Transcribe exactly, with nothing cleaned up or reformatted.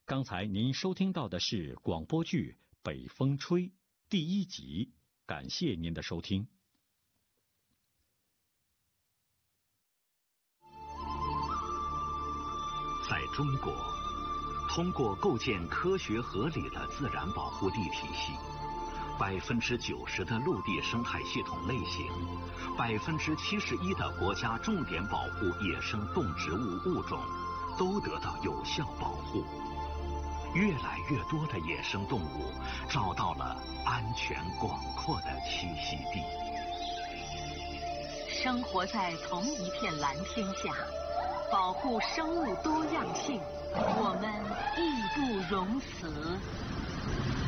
刚才您收听到的是广播剧《北风吹》第一集，感谢您的收听。 在中国，通过构建科学合理的自然保护地体系，百分之九十的陆地生态系统类型，百分之七十一的国家重点保护野生动植物物种，都得到有效保护。越来越多的野生动物找到了安全广阔的栖息地。 生活在同一片蓝天下，保护生物多样性，我们义不容辞。